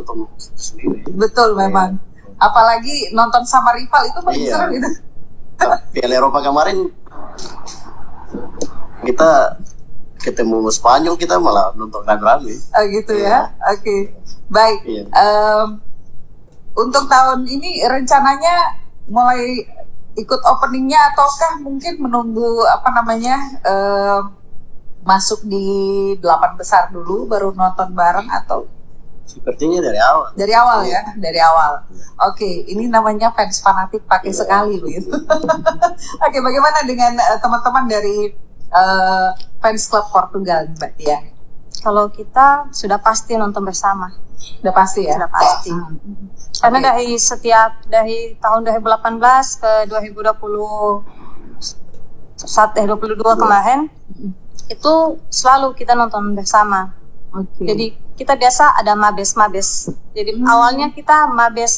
nonton sendiri. Betul memang. Apalagi nonton sama rival itu paling seru gitu. Piala Eropa kemarin kita ketemu Spanyol, kita malah nonton rame-rame. Oh gitu ya. Oke. Baik. Untuk tahun ini rencananya mulai ikut openingnya ataukah mungkin menunggu masuk di 8 besar dulu baru nonton bareng atau? Sepertinya dari awal. Dari awal ya, dari awal. Oke, ini namanya fans fanatik pakai sekali begitu. Oke, bagaimana dengan teman-teman dari fans klub Portugal, Mbak Tia? Kalau kita sudah pasti nonton bersama. Sudah pasti ya? Sudah pasti. Karena dari tahun 2018 ke 2022 kemarin itu selalu kita nonton bersama. Jadi kita biasa ada mabes. Jadi awalnya kita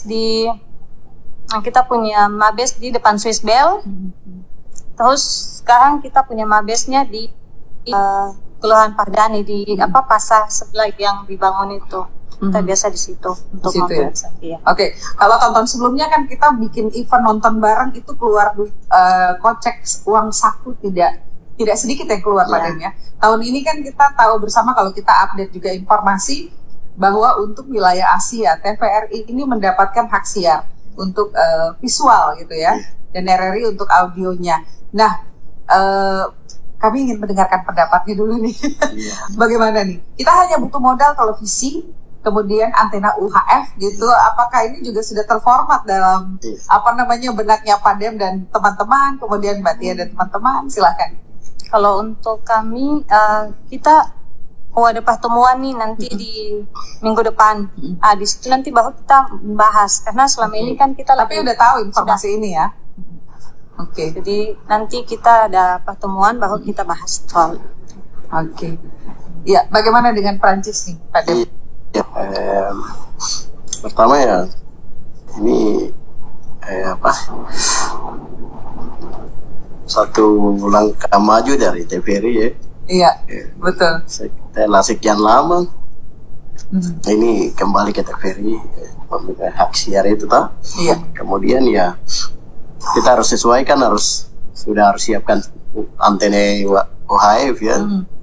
kita punya mabes di depan Swiss Bell. Terus sekarang kita punya mabesnya di Kelurahan Pardani di pasar sebelah yang dibangun itu. Kita biasa di situ untuk nonton. Ya? Oke, kalau tahun sebelumnya kan kita bikin event nonton bareng itu keluar kocek uang saku tidak sedikit yang keluar padanya. Tahun ini kan kita tahu bersama kalau kita update juga informasi bahwa untuk wilayah Asia TVRI ini mendapatkan hak siar untuk visual gitu ya, dan RRI untuk audionya. Nah, kami ingin mendengarkan pendapatnya dulu nih. Bagaimana nih? Kita hanya butuh modal televisi, kemudian antena UHF gitu. Apakah ini juga sudah terformat dalam benaknya Padem dan teman-teman, kemudian Mbak Tia dan teman-teman? Silahkan. Kalau untuk kami, kita ada pertemuan nih nanti di minggu depan. Di situ nanti baru kita bahas, karena selama ini kan kita tapi udah tahu informasi ini ya. Oke. Jadi nanti kita ada pertemuan baru kita bahas soal. Oke. Ya, bagaimana dengan Prancis nih, Pak Dem? Pertama ya, ini satu langkah maju dari TVRI ya. Iya, betul. Setelah sekian lama, ini kembali ke TVRI, pemegang hak siar itu tak? Iya. Kemudian ya kita harus sesuaikan, sudah harus siapkan antena UHF ya.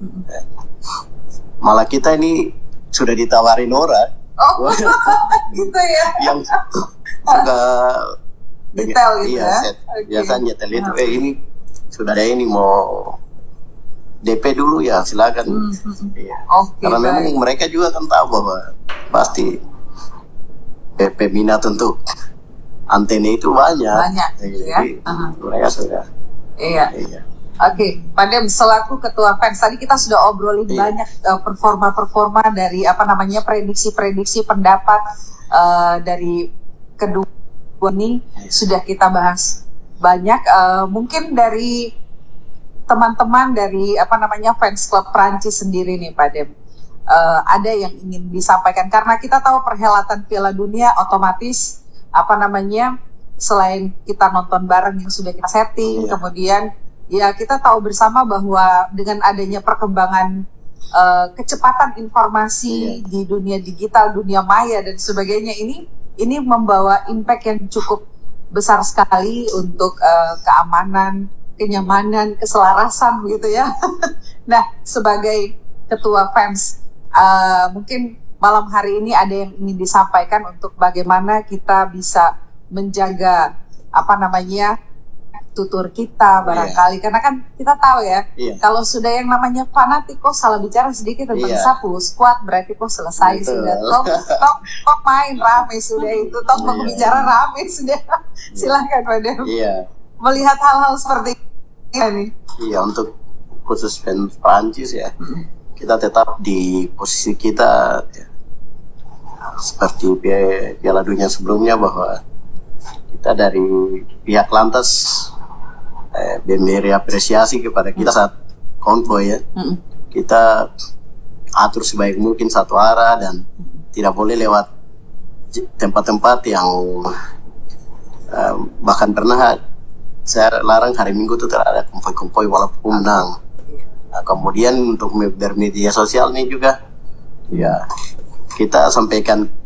Malah kita ini sudah ditawarin orang. Oh, gitu ya. Yang suka detail gitu ya. Biasanya itu ini sudah ada ini mau DP dulu ya, silakan. Karena memang mereka juga kan tahu bahwa pasti DP minat untuk antena itu banyak. Jadi mereka sudah. Iya. Oke, Padem selaku ketua fans tadi kita sudah obrolin banyak performa dari prediksi pendapat dari kedua ini sudah kita bahas banyak. Mungkin dari teman-teman dari fans klub Prancis sendiri nih, Padem, ada yang ingin disampaikan karena kita tahu perhelatan Piala Dunia otomatis selain kita nonton bareng yang sudah kita setting, kemudian ya kita tahu bersama bahwa dengan adanya perkembangan kecepatan informasi di dunia digital, dunia maya dan sebagainya, ini membawa impact yang cukup besar sekali untuk keamanan, kenyamanan, keselarasan gitu ya. Nah, sebagai ketua fans, mungkin malam hari ini ada yang ingin disampaikan untuk bagaimana kita bisa menjaga tutur kita barangkali, karena kan kita tahu ya, kalau sudah yang namanya fanatik kok salah bicara sedikit tentang full squad berarti kok selesai sudah, tok main rame sudah, itu tok mau bicara rame sudah. Silahkan Padem melihat hal-hal seperti ini. Iya, untuk khusus fans Prancis ya, kita tetap di posisi kita seperti Piala Dunia sebelumnya, bahwa kita dari pihak lantas memberi apresiasi kepada kita saat konvoy ya. Kita atur sebaik mungkin satu arah dan tidak boleh lewat tempat-tempat yang bahkan pernah saya larang hari Minggu itu terada konvoy-konvoy walaupun menang. Nah, kemudian untuk bermedia sosial ini juga ya kita sampaikan